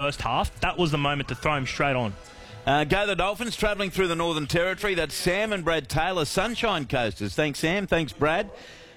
first half, that was the moment to throw him straight on. Go the Dolphins, travelling through the Northern Territory. That's Sam and Brad Taylor, Sunshine Coasters. Thanks, Sam. Thanks, Brad.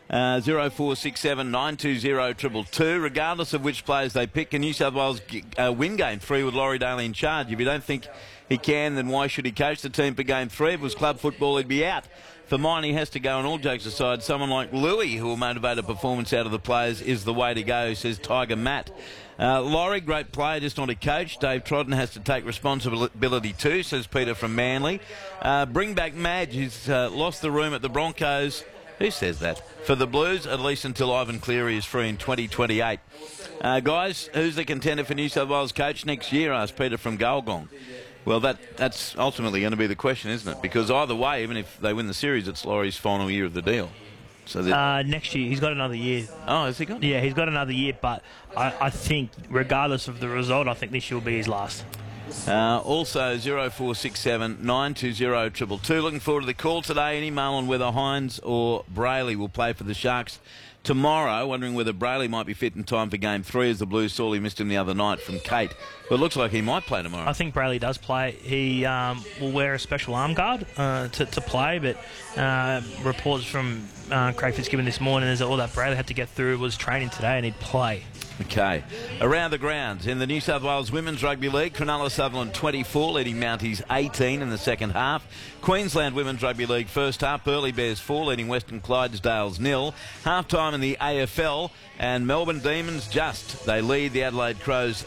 0467 920 222. Regardless of which players they pick, can New South Wales win Game 3 with Laurie Daly in charge? If you don't think he can, then why should he coach the team for Game 3? If it was club football, he'd be out. For mine, he has to go, and all jokes aside, someone like Louis, who will motivate a performance out of the players, is the way to go, says Tiger Matt. Laurie, great player, just not a coach. Dave Trodden has to take responsibility too, says Peter from Manly. Bring back Madge, who's lost the room at the Broncos. Who says that? For the Blues, at least until Ivan Cleary is free in 2028. Guys, who's the contender for New South Wales coach next year, asked Peter from Galgong. Well, that's ultimately going to be the question, isn't it? Because either way, even if they win the series, it's Laurie's final year of the deal. So next year, he's got another year. Oh, has he got? Yeah, he's got another year, but I think, regardless of the result, I think this year will be his last. Also, 0467 920 222. Looking forward to the call today. Any mail on whether Hines or Brayley will play for the Sharks tomorrow. Wondering whether Brayley might be fit in time for Game 3, as the Blues sorely missed him the other night, from Kate. But it looks like he might play tomorrow. I think Brayley does play. He will wear a special arm guard to play, but reports from Craig Fitzgibbon this morning is that all that Brayley had to get through was training today and he'd play. Okay. Around the grounds, in the New South Wales Women's Rugby League, Cronulla Sutherland 24, leading Mounties 18 in the second half. Queensland Women's Rugby League first half, Burleigh Bears 4, leading Western Clydesdales 0. Half-time in the AFL, and Melbourne Demons just. They lead the Adelaide Crows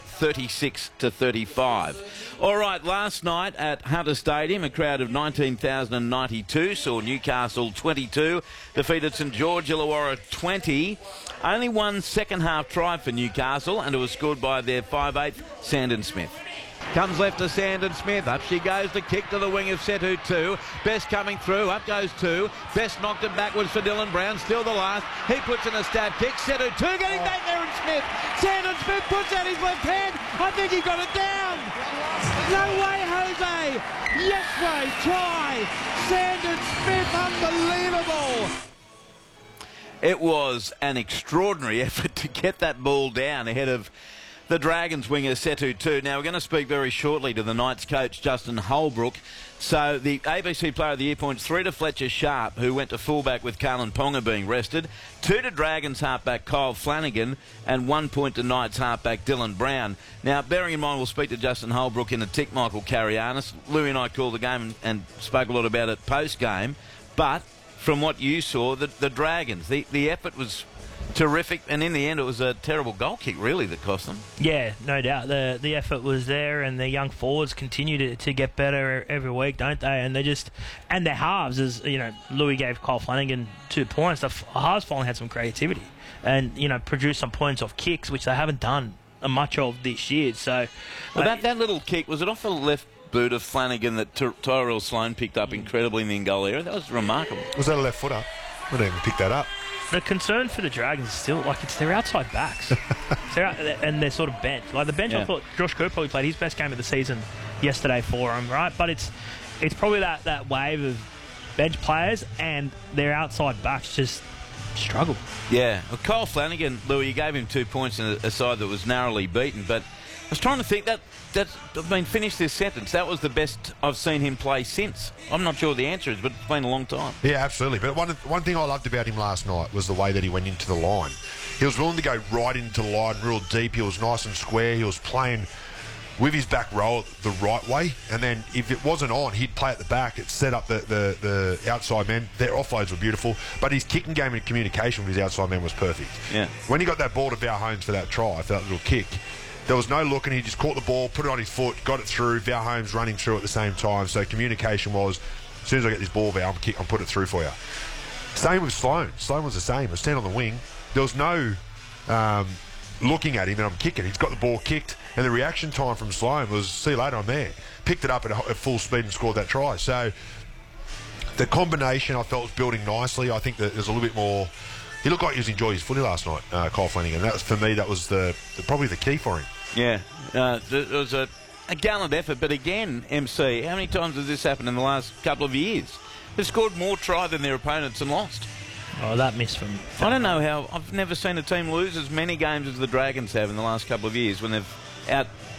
36-35. All right, last night at Hunter Stadium, a crowd of 19,092 saw Newcastle 22, defeated St George Illawarra 20. Only one second-half try for Newcastle, and it was scored by their 5'8", Sandon Smith. Comes left to Sandon Smith. Up she goes. The kick to the wing of Setu 2. Best coming through. Up goes 2. Best knocked it backwards for Dylan Brown. Still the last. He puts in a stab kick. Setu 2 getting back there, and Smith. Sandon Smith puts out his left hand. I think he got it down. No way, Jose. Yes way. Try. Sandon Smith. Unbelievable. It was an extraordinary effort to get that ball down ahead of the Dragons winger Setu 2. Now, we're going to speak very shortly to the Knights coach, Justin Holbrook. So, the ABC Player of the Year points 3 to Fletcher Sharp, who went to fullback with Carlin Ponga being rested, 2 to Dragons halfback Kyle Flanagan, and 1 point to Knights halfback Dylan Brown. Now, bearing in mind, we'll speak to Justin Holbrook in a tick, Michael Carianis. Louis and I called the game and spoke a lot about it post-game, but from what you saw, the Dragons, the effort was terrific, and in the end it was a terrible goal kick really that cost them. Yeah, no doubt. The effort was there, and the young forwards continue to get better every week, don't they? And and their halves, as you know, Louis gave Kyle Flanagan 2 points. The halves finally had some creativity and produced some points off kicks, which they haven't done much of this year. So that little kick, was it off the left boot of Flanagan that Tyrell Sloan picked up incredibly in the in-goal area? That was remarkable. Was that a left footer? I didn't even pick that up. The concern for the Dragons is still, it's their outside backs. And they're sort of bench. Like the bench, yeah. I thought Josh Kerr probably played his best game of the season yesterday for him, right? But it's probably that wave of bench players, and their outside backs just struggle. Yeah. Well, Kyle Flanagan, Louis, you gave him 2 points in a side that was narrowly beaten, but I was trying to think finish this sentence. That was the best I've seen him play since. I'm not sure what the answer is, but it's been a long time. Yeah, absolutely. But one thing I loved about him last night was the way that he went into the line. He was willing to go right into the line, real deep. He was nice and square. He was playing with his back row the right way, and then if it wasn't on, he'd play at the back. It set up the outside men. Their offloads were beautiful, but his kicking game and communication with his outside men was perfect. Yeah. When he got that ball to Val Holmes for that try, for that little kick, there was no looking. He just caught the ball, put it on his foot, got it through. Val Holmes running through at the same time. So communication was, as soon as I get this ball, Val, I'll put it through for you. Same with Sloan. Sloan was the same. I stand on the wing. There was no looking at him and I'm kicking. He's got the ball kicked, and the reaction time from Sloan was, see you later, I'm there. Picked it up at full speed and scored that try. So the combination I felt was building nicely. I think that there's a little bit more. He looked like he was enjoying his footy last night, Kyle Flanagan. That was, for me, that was probably the key for him. Yeah, it was a gallant effort, but again, MC, how many times has this happened in the last couple of years? They've scored more try than their opponents and lost. Oh, that miss from I don't know how. I've never seen a team lose as many games as the Dragons have in the last couple of years when they've